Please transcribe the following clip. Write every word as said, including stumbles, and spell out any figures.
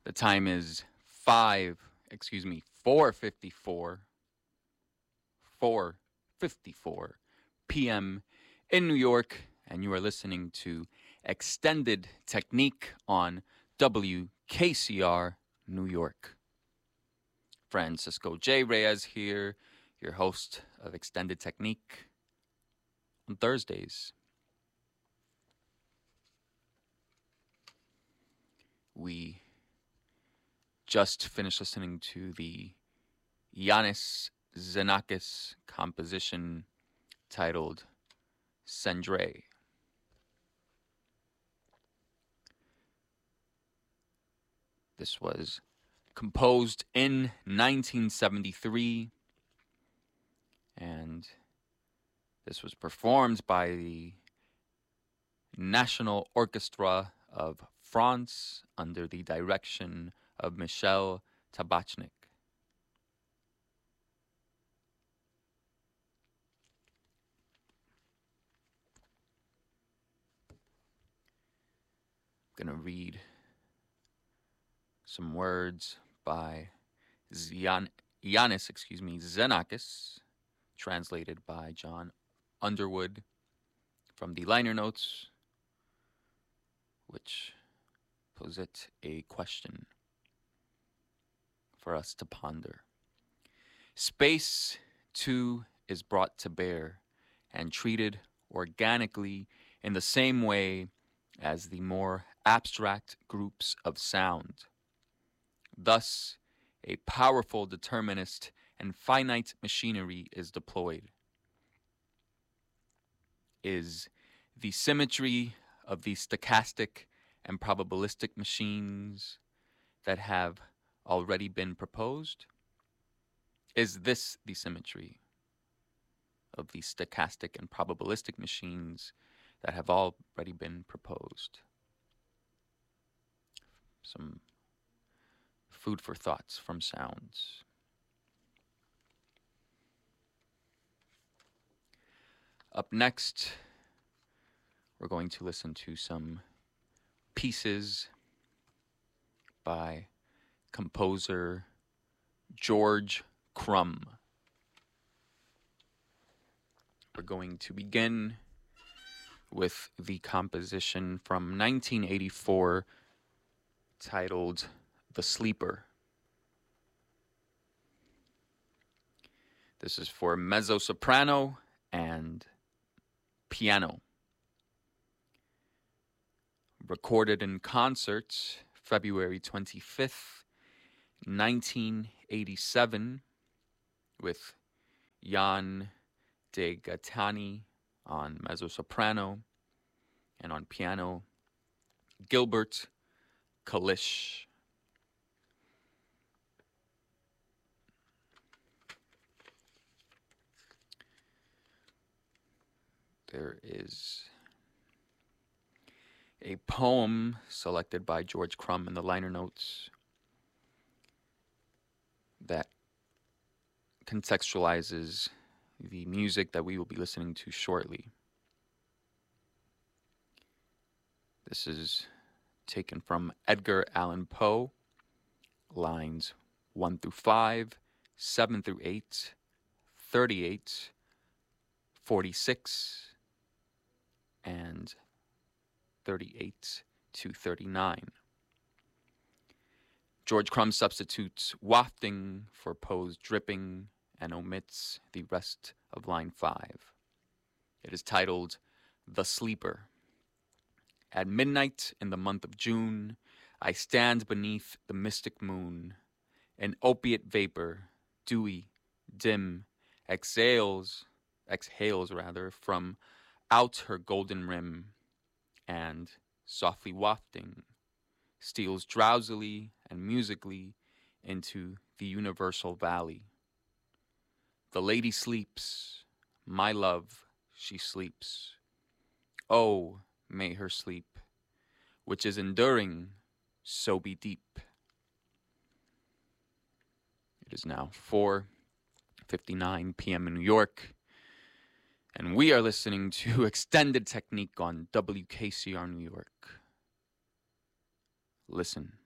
The time is five, excuse me, four fifty-four, four fifty-four p m in New York, and you are listening to Extended Technique on W K C R New York. Francisco J. Reyes here, your host of Extended Technique on Thursdays. We just finished listening to the Yanis Xenakis composition titled Cendre. This was composed in nineteen seventy-three, and this was performed by the National Orchestra of France under the direction of Michel Tabachnik. I'm going to read some words by Zian- Yanis, excuse me, Xenakis, translated by John Underwood from the liner notes, which posit a question for us to ponder. Space, too, is brought to bear and treated organically in the same way as the more abstract groups of sound. Thus, a powerful determinist and finite machinery is deployed. Is the symmetry of the stochastic and probabilistic machines that have already been proposed? Is this the symmetry of the stochastic and probabilistic machines that have already been proposed? Some food for thoughts from sounds. Up next, we're going to listen to some pieces by composer George Crumb. We're going to begin with the composition from nineteen eighty-four titled The Sleeper. This is for mezzo-soprano and piano. Recorded in concert February twenty-fifth, nineteen eighty-seven, with Jan de Gattani on mezzo-soprano, and on piano, Gilbert Kalish. There is a poem selected by George Crumb in the liner notes that contextualizes the music that we will be listening to shortly. This is taken from Edgar Allan Poe, lines one through five, seven through eight, thirty-eight, forty-six, and thirty-eight to thirty-nine. George Crumb substitutes wafting for Poe's dripping and omits the rest of line five. It is titled The Sleeper. At midnight in the month of June, I stand beneath the mystic moon. An opiate vapor, dewy, dim, exhales, exhales rather, from out her golden rim, and, softly wafting, steals drowsily and musically into the universal valley. The lady sleeps, my love, she sleeps. Oh, may her sleep, which is enduring, so be deep. It is now four fifty-nine p.m. in New York, and we are listening to Extended Technique on W K C R New York. Listen.